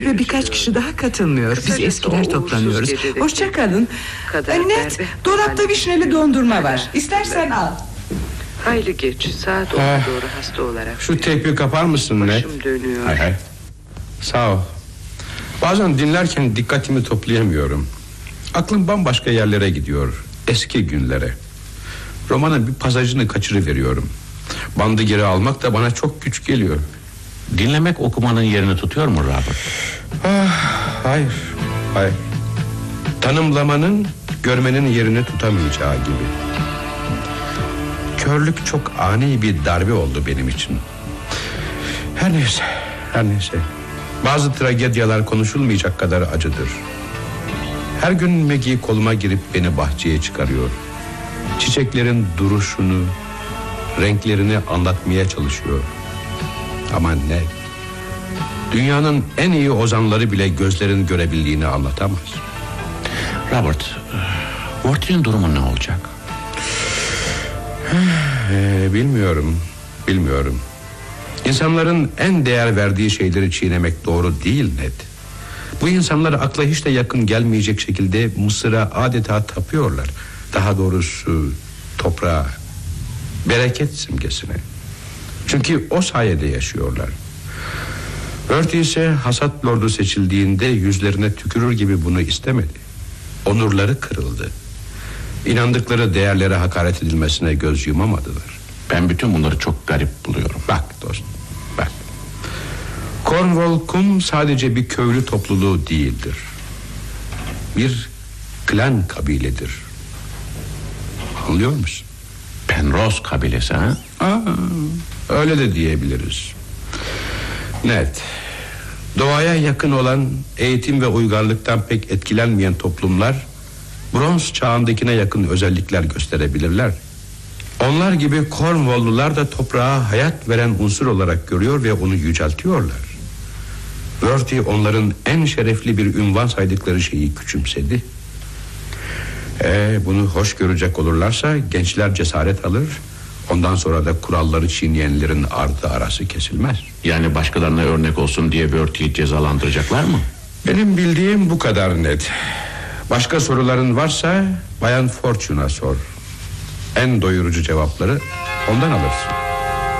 Ve birkaç kişi daha katılmıyor. Biz eskiler toplanıyoruz. Hoşça kalın. Net, dolapta vişneli dondurma var. İstersen al. Hayli geç, saat 10'a doğru hasta olarak. Şu teypi kapar mısın Net? Başım dönüyor. Hay. Sağ ol. Bazen dinlerken dikkatimi toplayamıyorum. Aklım bambaşka yerlere gidiyor. Eski günlere. Romanın bir pasajını kaçırıveriyorum. Bandı geri almak da bana çok güç geliyor. Dinlemek okumanın yerini tutuyor mu Robert? Hayır. Tanımlamanın görmenin yerini tutamayacağı gibi. Körlük çok ani bir darbe oldu benim için. Her neyse. Bazı tragedyalar konuşulmayacak kadar acıdır. Her gün Maggie koluma girip beni bahçeye çıkarıyor. Çiçeklerin duruşunu, renklerini anlatmaya çalışıyor. Ama ne? Dünyanın en iyi ozanları bile gözlerin görebildiğini anlatamaz. Robert, Morty'nin durumu ne olacak? Bilmiyorum. İnsanların en değer verdiği şeyleri çiğnemek doğru değil Ned. Bu insanlar akla hiç de yakın gelmeyecek şekilde Mısır'a adeta tapıyorlar. Daha doğrusu toprağa, bereket simgesine. Çünkü o sayede yaşıyorlar. Bertie ise hasat lordu seçildiğinde yüzlerine tükürür gibi bunu istemedi. Onurları kırıldı. İnandıkları değerlere hakaret edilmesine göz yumamadılar. Ben bütün bunları çok garip buluyorum. Bak dostum, bak. Cornwall Kum sadece bir köylü topluluğu değildir. Bir klan kabiledir. Anlıyor musun? Penrose kabilesi ha? Öyle de diyebiliriz. Net. Doğaya yakın olan, eğitim ve uygarlıktan pek etkilenmeyen toplumlar bronz çağındakine yakın özellikler gösterebilirler. Onlar gibi Cornwall'lular da toprağa hayat veren unsur olarak görüyor ve onu yüceltiyorlar. Bertie onların en şerefli bir ünvan saydıkları şeyi küçümsedi. Bunu hoş görecek olurlarsa gençler cesaret alır. Ondan sonra da kuralları çiğneyenlerin ardı arası kesilmez. Yani başkalarına örnek olsun diye Bertie'yi cezalandıracaklar mı? Benim bildiğim bu kadar net. Başka soruların varsa Bayan Fortune'a sor. En doyurucu cevapları ondan alırsın.